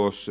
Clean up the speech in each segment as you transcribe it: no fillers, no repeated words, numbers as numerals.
los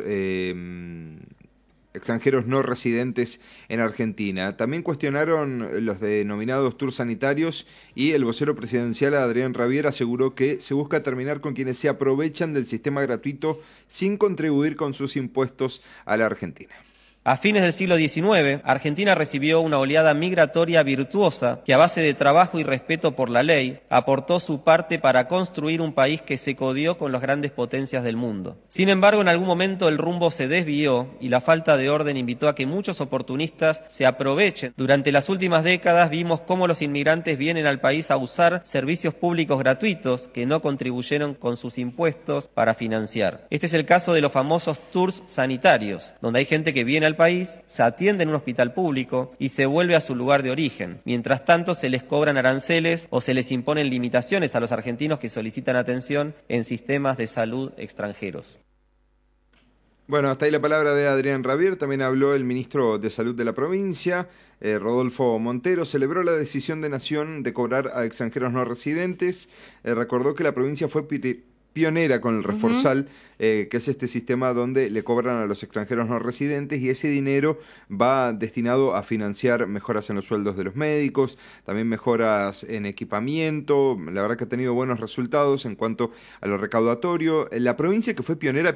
extranjeros no residentes en Argentina. También cuestionaron los denominados tours sanitarios y el vocero presidencial Adrián Rabier aseguró que se busca terminar con quienes se aprovechan del sistema gratuito sin contribuir con sus impuestos a la Argentina. A fines del siglo XIX, Argentina recibió una oleada migratoria virtuosa que a base de trabajo y respeto por la ley aportó su parte para construir un país que se codió con las grandes potencias del mundo. Sin embargo, en algún momento el rumbo se desvió y la falta de orden invitó a que muchos oportunistas se aprovechen. Durante las últimas décadas vimos cómo los inmigrantes vienen al país a usar servicios públicos gratuitos que no contribuyeron con sus impuestos para financiar. Este es el caso de los famosos tours sanitarios, donde hay gente que viene al país, se atiende en un hospital público y se vuelve a su lugar de origen. Mientras tanto, se les cobran aranceles o se les imponen limitaciones a los argentinos que solicitan atención en sistemas de salud extranjeros. Bueno, hasta ahí la palabra de Adrián Rabier. También habló el ministro de Salud de la provincia, Rodolfo Montero. Celebró la decisión de Nación de cobrar a extranjeros no residentes. Recordó que la provincia fue pionera con el Reforzal, que es este sistema donde le cobran a los extranjeros no residentes y ese dinero va destinado a financiar mejoras en los sueldos de los médicos, también mejoras en equipamiento. La verdad que ha tenido buenos resultados en cuanto a lo recaudatorio. La provincia que fue pionera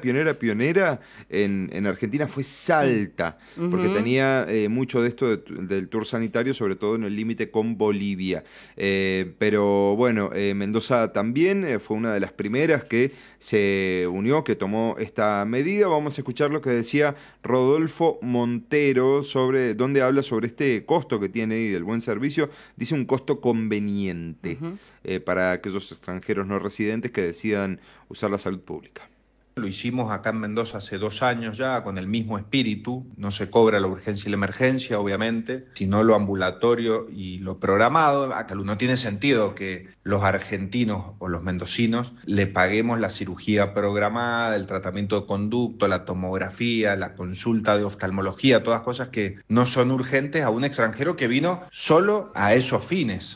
en Argentina fue Salta, porque tenía mucho de esto del tour sanitario, sobre todo en el límite con Bolivia. Pero bueno, Mendoza también fue una de las primeras que se unió, que tomó esta medida. Vamos a escuchar lo que decía Rodolfo Montero donde habla sobre este costo que tiene y del buen servicio. Dice un costo conveniente para aquellos extranjeros no residentes que decidan usar la salud pública. Lo hicimos acá en Mendoza hace 2 años ya, con el mismo espíritu. No se cobra la urgencia y la emergencia, obviamente, sino lo ambulatorio y lo programado. Acá no tiene sentido que los argentinos o los mendocinos le paguemos la cirugía programada, el tratamiento de conducto, la tomografía, la consulta de oftalmología, todas cosas que no son urgentes a un extranjero que vino solo a esos fines.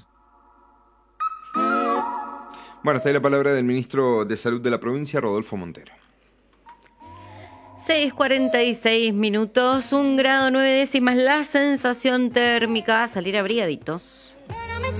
Bueno, está ahí la palabra del ministro de Salud de la provincia, Rodolfo Montero. 6:46 minutos, 1 grado 9 décimas la sensación térmica, salir abrigaditos.